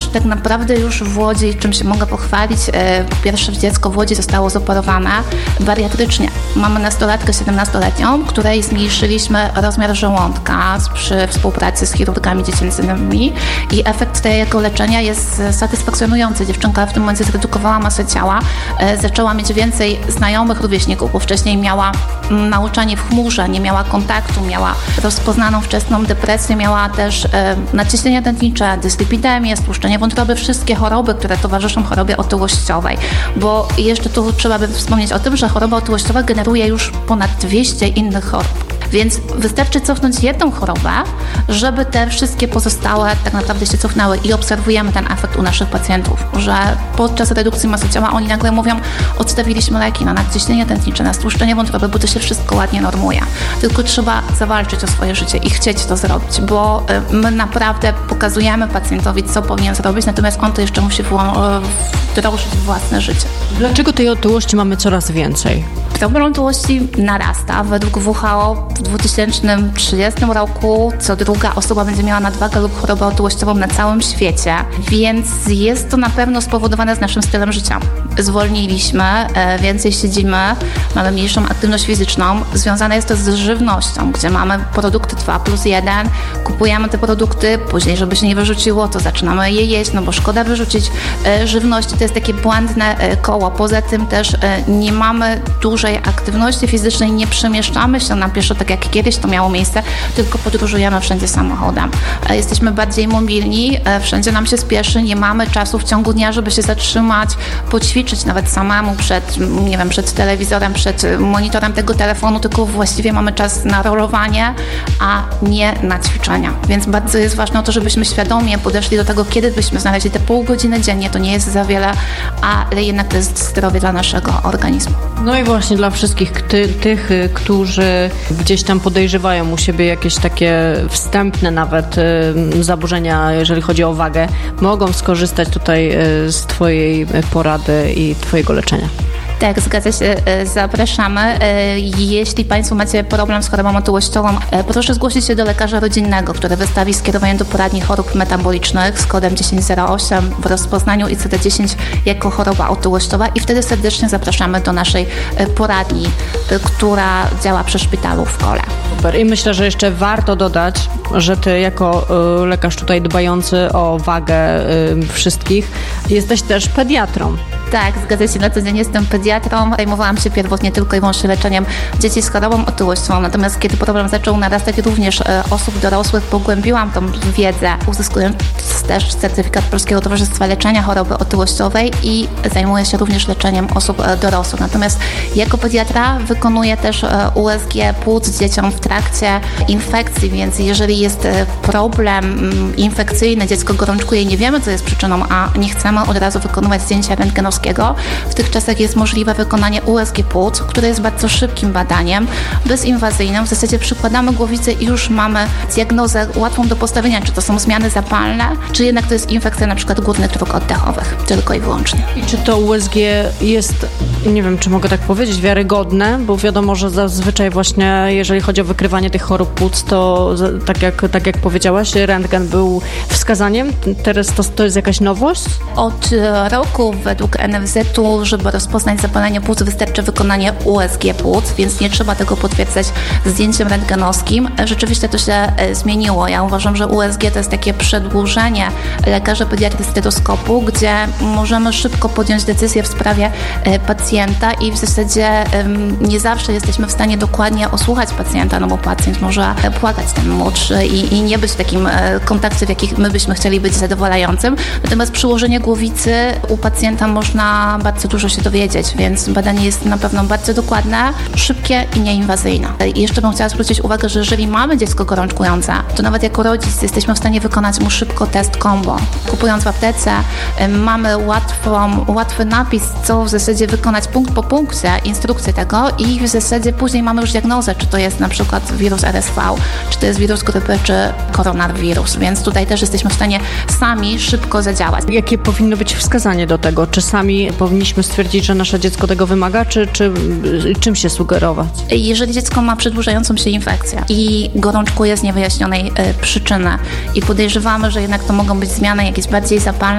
tak naprawdę już w Łodzi, czym się mogę pochwalić, po pierwsze dziecko w Łodzi zostało zoperowane bariatrycznie. Mamy nastolatkę 17-letnią, której zmniejszyliśmy rozmiar żołądka przy współpracy z chirurgami dziecięcymi i efekt tego leczenia jest satysfakcjonujący. Dziewczynka w tym momencie zredukowała masę ciała, zaczęła mieć więcej znajomych rówieśników, bo wcześniej miała nauczanie w chmurze, nie miała kontaktu, miała rozpoznaną wczesną depresję, miała też nadciśnienie tętnicze, dyslipidemię, stłuszczenie wątroby, wszystkie choroby, które towarzyszą chorobie otyłościowej. Bo jeszcze tu trzeba by wspomnieć o tym, że choroba otyłościowa generuje już ponad 200 innych chorób. Więc wystarczy cofnąć jedną chorobę, żeby te wszystkie pozostałe tak naprawdę się cofnęły i obserwujemy ten efekt u naszych pacjentów, że podczas redukcji masy ciała oni nagle mówią, odstawiliśmy leki na nadciśnienie tętnicze, na stłuszczenie wątroby, bo to się wszystko ładnie normuje. Tylko trzeba zawalczyć o swoje życie i chcieć to zrobić, bo my naprawdę pokazujemy pacjentowi, co powinien zrobić, natomiast on to jeszcze musi wdrożyć w własne życie. Dlaczego tej otyłości mamy coraz więcej? Problem otyłości narasta. Według WHO w 2030 roku co druga osoba będzie miała nadwagę lub chorobę otyłościową na całym świecie, więc jest to na pewno spowodowane z naszym stylem życia. Zwolniliśmy, więcej siedzimy, mamy mniejszą aktywność fizyczną. Związane jest to z żywnością, gdzie mamy produkty 2+1, kupujemy te produkty, później żeby się nie wyrzuciło, to zaczynamy je jeść, no bo szkoda wyrzucić żywności. To jest takie błędne koło. Poza tym też nie mamy dużej aktywności fizycznej, nie przemieszczamy się na pieszo, tak jak kiedyś to miało miejsce, tylko podróżujemy wszędzie samochodem. Jesteśmy bardziej mobilni, wszędzie nam się spieszy, nie mamy czasu w ciągu dnia, żeby się zatrzymać, poćwiczyć nawet samemu przed telewizorem, przed monitorem tego telefonu, tylko właściwie mamy czas na rolowanie, a nie na ćwiczenia. Więc bardzo jest ważne to, żebyśmy świadomie podeszli do tego, kiedy byśmy znaleźli te pół godziny dziennie, to nie jest za wiele, ale jednak to jest zdrowie dla naszego organizmu. No i właśnie dla wszystkich tych, którzy gdzieś tam podejrzewają u siebie jakieś takie wstępne nawet zaburzenia, jeżeli chodzi o wagę, mogą skorzystać tutaj z Twojej porady i Twojego leczenia. Tak, zgadza się, zapraszamy. Jeśli Państwo macie problem z chorobą otyłościową, proszę zgłosić się do lekarza rodzinnego, który wystawi skierowanie do poradni chorób metabolicznych z kodem 1008 w rozpoznaniu ICD-10 jako choroba otyłościowa i wtedy serdecznie zapraszamy do naszej poradni, która działa przy szpitalu w Kole. Super. I myślę, że jeszcze warto dodać, że Ty jako lekarz tutaj dbający o wagę wszystkich jesteś też pediatrą. Tak, zgadza się, na co dzień jestem pediatrą. Zajmowałam się pierwotnie tylko i wyłącznie leczeniem dzieci z chorobą otyłościową, natomiast kiedy problem zaczął narastać również osób dorosłych, pogłębiłam tą wiedzę, uzyskując też certyfikat Polskiego Towarzystwa Leczenia Choroby Otyłościowej i zajmuję się również leczeniem osób dorosłych. Natomiast jako pediatra wykonuję też USG płuc dzieciom w trakcie infekcji, więc jeżeli jest problem infekcyjny, dziecko gorączkuje i nie wiemy, co jest przyczyną, a nie chcemy od razu wykonywać zdjęcia rentgenowskiego, w tych czasach jest możliwe wykonanie USG płuc, które jest bardzo szybkim badaniem, bezinwazyjnym. W zasadzie przykładamy głowicę i już mamy diagnozę łatwą do postawienia, czy to są zmiany zapalne, czy jednak to jest infekcja na przykład górnych dróg oddechowych, tylko i wyłącznie. I czy to USG jest, nie wiem, czy mogę tak powiedzieć, wiarygodne, bo wiadomo, że zazwyczaj właśnie, jeżeli chodzi o wykrywanie tych chorób płuc, to tak jak powiedziałaś, rentgen był wskazaniem. Teraz to jest jakaś nowość? Od roku według NFZ-u, żeby rozpoznać zapalenie płuc, wystarczy wykonanie USG płuc, więc nie trzeba tego potwierdzać zdjęciem rentgenowskim. Rzeczywiście to się zmieniło. Ja uważam, że USG to jest takie przedłużenie lekarza pediatry stetoskopu, gdzie możemy szybko podjąć decyzję w sprawie pacjenta i w zasadzie nie zawsze jesteśmy w stanie dokładnie osłuchać pacjenta, no bo pacjent może płakać, ten młodszy i nie być w takim kontakcie, w jakich my byśmy chcieli być zadowalającym. Natomiast przyłożenie głowicy u pacjenta można bardzo dużo się dowiedzieć, więc badanie jest na pewno bardzo dokładne, szybkie i nieinwazyjne. I jeszcze bym chciała zwrócić uwagę, że jeżeli mamy dziecko gorączkujące, to nawet jako rodzic jesteśmy w stanie wykonać mu szybko test combo. Kupując w aptece mamy łatwy napis, co w zasadzie wykonać punkt po punkcie, instrukcję tego i w zasadzie później mamy już diagnozę, czy to jest na przykład wirus RSV, czy to jest wirus grypy, czy koronawirus, więc tutaj też jesteśmy w stanie sami szybko zadziałać. Jakie powinno być wskazanie do tego? Czy sami powinniśmy stwierdzić, że nasze dziecko tego wymaga, czy czym się sugerować? Jeżeli dziecko ma przedłużającą się infekcję i gorączkuje z niewyjaśnionej przyczyny i podejrzewamy, że jednak to mogą być zmiany jakieś bardziej zapalne,